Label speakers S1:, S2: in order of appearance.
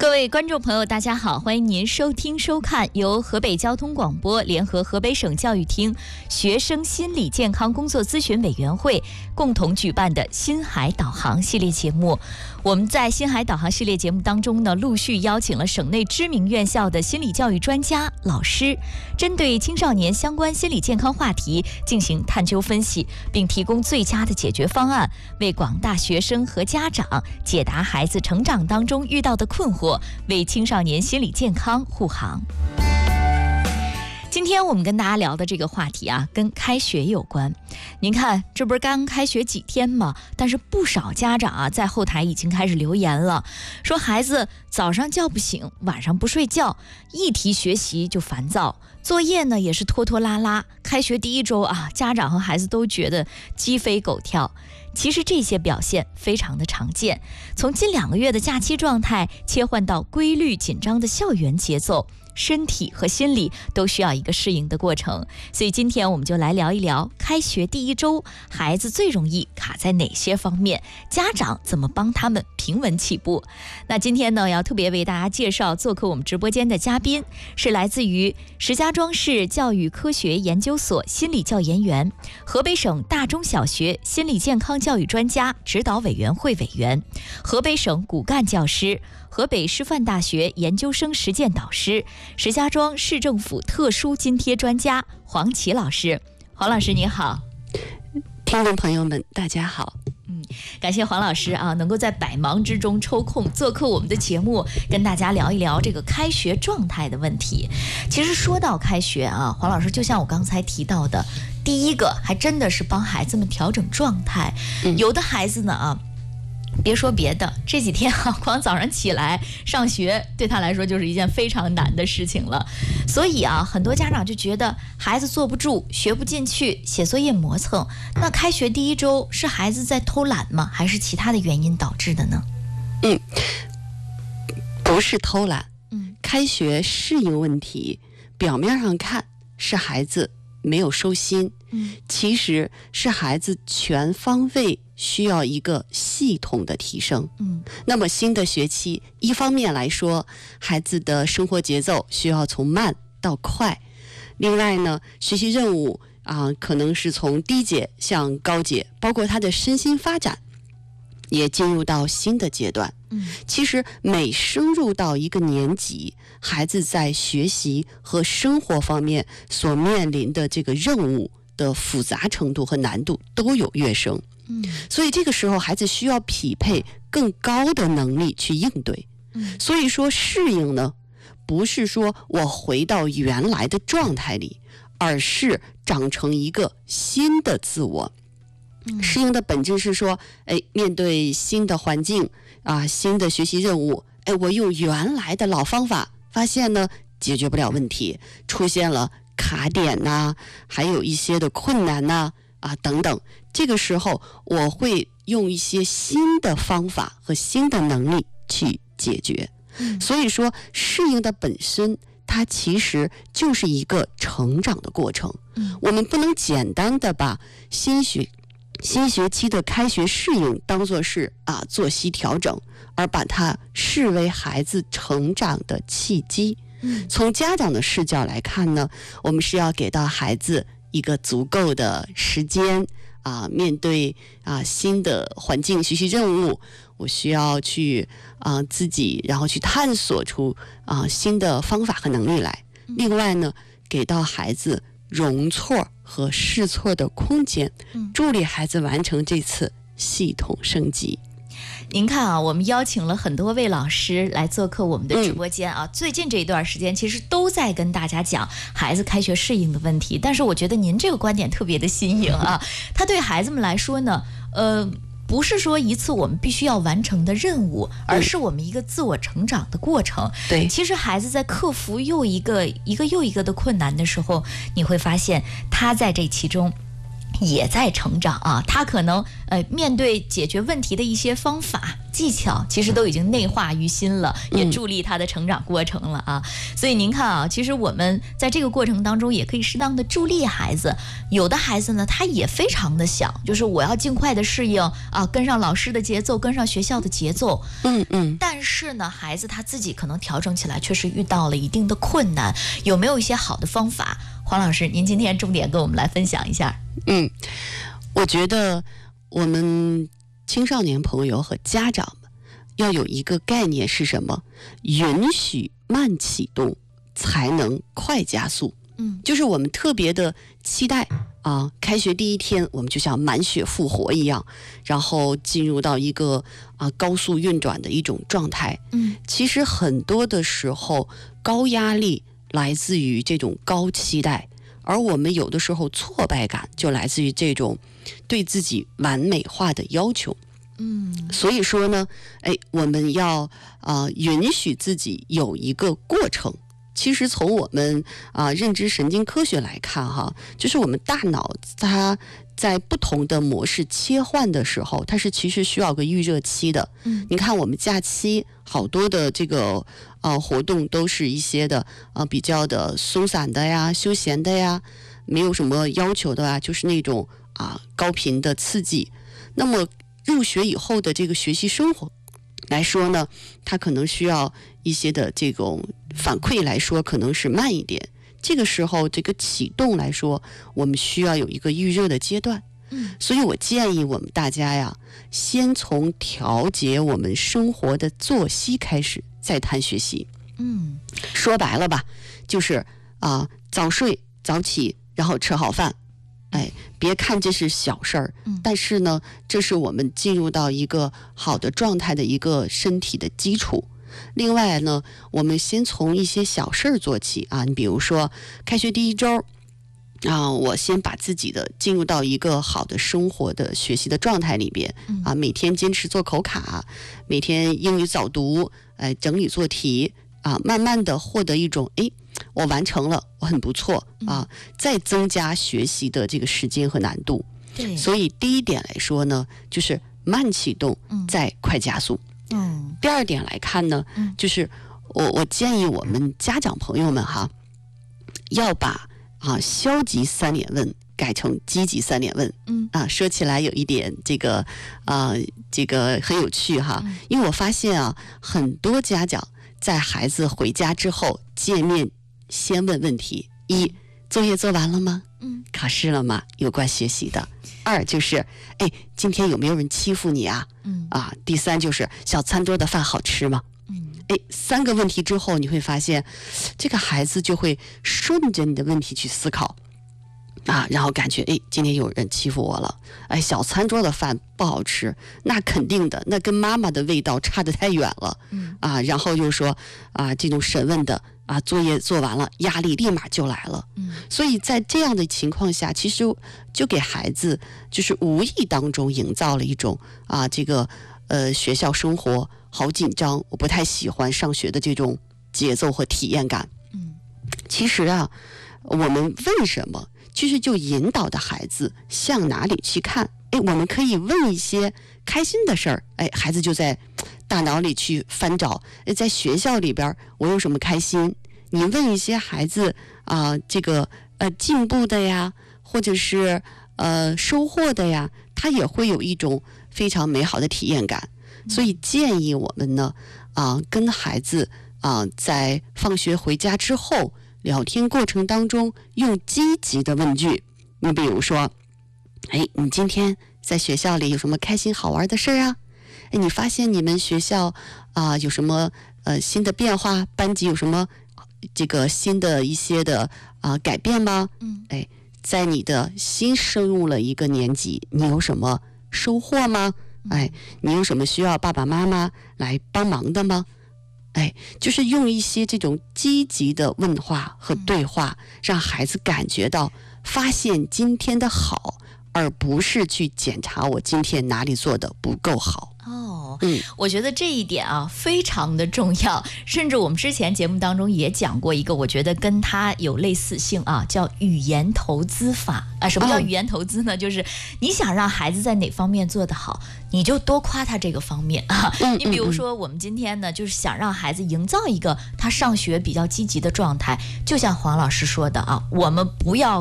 S1: 各位观众朋友大家好，欢迎您收听收看由河北交通广播联合河北省教育厅学生心理健康工作咨询委员会共同举办的新海导航系列节目。我们在新海导航系列节目当中呢，陆续邀请了省内知名院校的心理教育专家老师，针对青少年相关心理健康话题进行探究分析，并提供最佳的解决方案，为广大学生和家长解答孩子成长当中遇到的困惑，为青少年心理健康护航。今天我们跟大家聊的这个话题啊，跟开学有关。您看，这不是刚开学几天吗？但是不少家长啊，在后台已经开始留言了，说孩子早上叫不醒，晚上不睡觉，一提学习就烦躁，作业呢也是拖拖拉拉。开学第一周啊，家长和孩子都觉得鸡飞狗跳。其实这些表现非常的常见，从近2个月的假期状态切换到规律紧张的校园节奏，身体和心理都需要一个适应的过程。所以今天我们就来聊一聊开学第一周，孩子最容易卡在哪些方面，家长怎么帮他们平稳起步。那今天呢，要特别为大家介绍做客我们直播间的嘉宾，是来自于石家庄市教育科学研究所心理教研员，河北省大中小学心理健康教育专家指导委员会委员，河北省骨干教师，河北师范大学研究生实践导师，石家庄市政府特殊津贴专家黄琦老师。黄老师您好。
S2: 听众朋友们大家好。
S1: 感谢黄老师啊，能够在百忙之中抽空做客我们的节目，跟大家聊一聊这个开学状态的问题。其实说到开学啊，黄老师就像我刚才提到的，第一个还真的是帮孩子们调整状态。有的孩子呢啊，别说别的，这几天啊，光早上起来上学对他来说就是一件非常难的事情了。所以啊，很多家长就觉得孩子坐不住，学不进去，写作业磨蹭。那开学第一周是孩子在偷懒吗？还是其他的原因导致的呢？
S2: 不是偷懒。开学适应问题，表面上看是孩子没有收心，其实是孩子全方位需要一个系统的提升。那么新的学期，一方面来说，孩子的生活节奏需要从慢到快；另外呢，学习任务可能是从低阶向高阶，包括他的身心发展也进入到新的阶段。其实每升入到一个年级，孩子在学习和生活方面所面临的这个任务的复杂程度和难度都有跃升。所以这个时候孩子需要匹配更高的能力去应对。所以说适应呢，不是说我回到原来的状态里，而是长成一个新的自我。适应的本质是说，面对新的环境新的学习任务，我用原来的老方法，发现呢解决不了问题，出现了卡点还有一些的困难等等。这个时候我会用一些新的方法和新的能力去解决。所以说适应的本身，它其实就是一个成长的过程。我们不能简单的把新学期的开学适应当作是作息调整，而把它视为孩子成长的契机。从家长的视角来看呢，我们是要给到孩子一个足够的时间面对新的环境学习任务，我需要去自己然后去探索出新的方法和能力来。另外呢，给到孩子容错和试错的空间，助力孩子完成这次系统升级。
S1: 您看我们邀请了很多位老师来做客我们的直播间最近这一段时间其实都在跟大家讲孩子开学适应的问题，但是我觉得您这个观点特别的新颖它对孩子们来说呢，不是说一次我们必须要完成的任务，而是我们一个自我成长的过程。
S2: 对，
S1: 其实孩子在克服一个又一个的困难的时候，你会发现他在这其中也在成长啊，他可能面对解决问题的一些方法技巧，其实都已经内化于心了，也助力他的成长过程了啊。所以您看啊，其实我们在这个过程当中也可以适当的助力孩子。有的孩子呢，他也非常的想，就是我要尽快的适应啊，跟上老师的节奏，跟上学校的节奏。但是呢，孩子他自己可能调整起来确实遇到了一定的困难，有没有一些好的方法？黄老师，您今天重点跟我们来分享一下。
S2: 我觉得我们青少年朋友和家长们要有一个概念是什么？允许慢启动，才能快加速。就是我们特别的期待啊，开学第一天我们就像满血复活一样，然后进入到一个高速运转的一种状态。其实很多的时候高压力来自于这种高期待，而我们有的时候挫败感就来自于这种对自己完美化的要求。所以说呢，我们要允许自己有一个过程。其实从我们认知神经科学来看哈，就是我们大脑它在不同的模式切换的时候，它是其实需要个预热期的。你看我们假期好多的这个活动都是一些的比较的松散的呀、休闲的呀，没有什么要求的啊，就是那种高频的刺激。那么入学以后的这个学习生活来说呢，它可能需要一些的这种反馈来说可能是慢一点。这个时候这个启动来说，我们需要有一个预热的阶段。所以我建议我们大家呀，先从调节我们生活的作息开始，再谈学习。说白了吧，就是早睡早起，然后吃好饭。别看这是小事儿，但是呢，这是我们进入到一个好的状态的一个身体的基础。另外呢，我们先从一些小事儿做起你比如说开学第一周我先把自己的进入到一个好的生活的学习的状态里边每天坚持做口卡，每天英语早读，整理做题慢慢的获得一种我完成了，我很不错再增加学习的这个时间和难度。
S1: 对，
S2: 所以第一点来说呢，就是慢启动，再快加速。第二点来看呢，就是我建议我们家长朋友们要把消极三连问改成积极三连问。说起来有一点这个很有趣因为我发现很多家长在孩子回家之后见面先问问题：一，作业做完了吗？考试了吗？有关学习的。二就是今天有没有人欺负你第三就是小餐桌的饭好吃吗？三个问题之后，你会发现这个孩子就会顺着你的问题去思考然后感觉今天有人欺负我了，小餐桌的饭不好吃，那肯定的，那跟妈妈的味道差得太远了。然后又说这种审问的作业做完了，压力立马就来了。所以在这样的情况下，其实就给孩子就是无意当中营造了一种这个学校生活好紧张，我不太喜欢上学的这种节奏和体验感。其实我们问什么，其实就引导的孩子向哪里去看。我们可以问一些开心的事儿，孩子就在大脑里去翻找，在学校里边我有什么开心。你问一些孩子这个进步的呀，或者是收获的呀，他也会有一种非常美好的体验感。所以建议我们呢跟孩子在放学回家之后聊天过程当中用积极的问句。你比如说你今天在学校里有什么开心好玩的事啊？你发现你们学校有什么新的变化，班级有什么这个新的一些的改变吗？在你的新升入了一个年级，你有什么收获吗？你有什么需要爸爸妈妈来帮忙的吗？就是用一些这种积极的问话和对话，让孩子感觉到发现今天的好，而不是去检查我今天哪里做的不够好。
S1: 我觉得这一点啊非常的重要，甚至我们之前节目当中也讲过一个，我觉得跟它有类似性啊，叫语言投资法啊。什么叫语言投资呢？就是你想让孩子在哪方面做得好，你就多夸他这个方面啊。你比如说我们今天呢，就是想让孩子营造一个他上学比较积极的状态，就像黄老师说的啊，我们不要